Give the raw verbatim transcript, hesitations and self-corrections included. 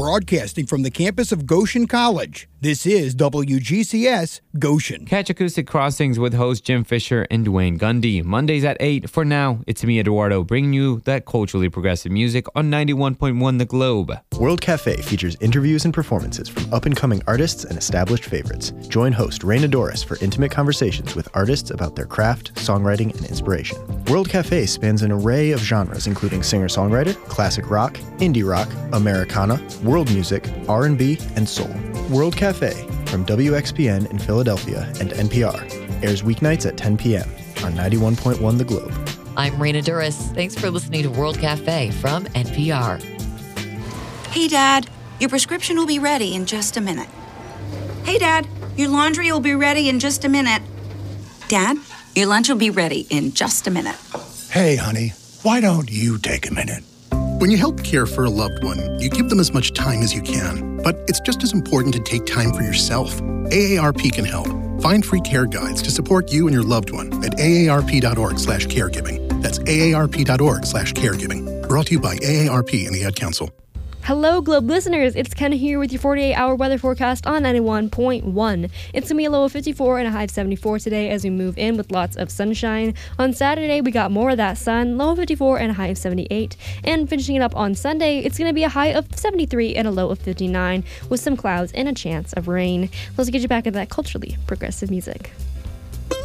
Broadcasting from the campus of Goshen College, this is W G C S Goshen. Catch Acoustic Crossings with host Jim Fisher and Dwayne Gundy. Mondays at eight. For now, it's me, Eduardo, bringing you that culturally progressive music on ninety-one point one The Globe. World Cafe features interviews and performances from up-and-coming artists and established favorites. Join host Raina Doris for intimate conversations with artists about their craft, songwriting, and inspiration. World Cafe spans an array of genres, including singer-songwriter, classic rock, indie rock, Americana, world music, R and B, and soul. World Cafe from W X P N in Philadelphia and N P R airs weeknights at ten p.m. on ninety-one point one The Globe. I'm Raina Duras. Thanks for listening to World Cafe from N P R. Hey, Dad, your prescription will be ready in just a minute. Hey, Dad, your laundry will be ready in just a minute. Dad, your lunch will be ready in just a minute. Hey, honey, why don't you take a minute? When you help care for a loved one, you give them as much time as you can. But it's just as important to take time for yourself. A A R P can help. Find free care guides to support you and your loved one at aarp.org slash caregiving. That's aarp.org slash caregiving. Brought to you by A A R P and the Ad Council. Hello, Globe listeners. It's Ken here with your forty-eight hour weather forecast on ninety-one point one. It's going to be a low of fifty-four and a high of seventy-four today as we move in with lots of sunshine. On Saturday, we got more of that sun, low of fifty-four and a high of seventy-eight. And finishing it up on Sunday, it's going to be a high of seventy-three and a low of fifty-nine with some clouds and a chance of rain. Let's get you back into that culturally progressive music.